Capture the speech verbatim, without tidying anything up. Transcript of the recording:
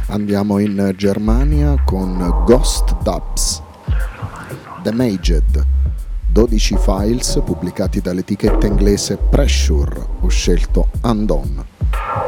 Andiamo in Germania con Ghost Dubs, The Maged, dodici files pubblicati dall'etichetta inglese Pressure, ho scelto Undone.